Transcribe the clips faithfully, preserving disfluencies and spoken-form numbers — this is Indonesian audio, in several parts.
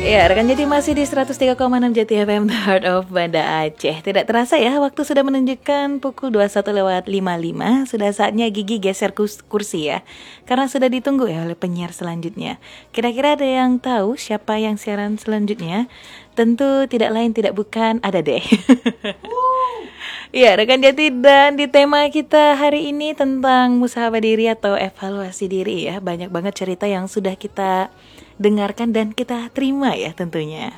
Ya, rekan Jati masih di seratus tiga koma enam Jati F M, The Heart of Banda Aceh. Tidak terasa ya, waktu sudah menunjukkan pukul dua puluh satu lewat lima puluh lima. Sudah saatnya Gigi geser kursi ya, karena sudah ditunggu ya oleh penyiar selanjutnya. Kira-kira ada yang tahu siapa yang siaran selanjutnya? Tentu tidak lain tidak bukan, ada deh. Ya, rekan Jati, dan di tema kita hari ini tentang musahabah diri atau evaluasi diri ya. Banyak banget cerita yang sudah kita dengarkan dan kita terima ya tentunya.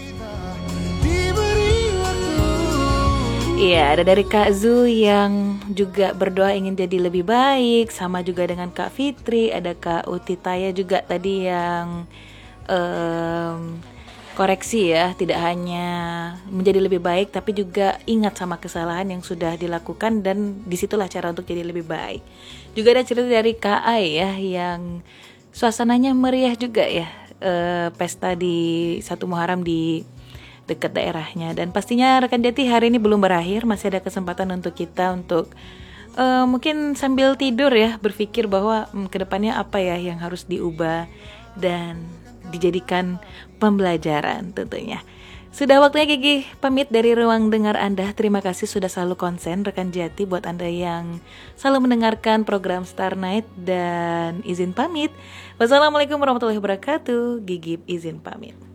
Iya, ada dari Kak Zu yang juga berdoa ingin jadi lebih baik. Sama juga dengan Kak Fitri. Ada Kak Utitaya juga tadi yang um, koreksi ya, tidak hanya menjadi lebih baik tapi juga ingat sama kesalahan yang sudah dilakukan, dan disitulah cara untuk jadi lebih baik. Juga ada cerita dari Kak Ai ya, yang suasananya meriah juga ya, e, pesta di satu Muharram di dekat daerahnya. Dan pastinya rekan Jati, hari ini belum berakhir, masih ada kesempatan untuk kita untuk e, mungkin sambil tidur ya, berpikir bahwa hmm, kedepannya apa ya yang harus diubah dan dijadikan pembelajaran tentunya. Sudah waktunya Gigi pamit dari ruang dengar Anda. Terima kasih sudah selalu konsen rekan Jati, buat Anda yang selalu mendengarkan program Star Night, dan izin pamit. Wassalamualaikum warahmatullahi wabarakatuh. Gigi izin pamit.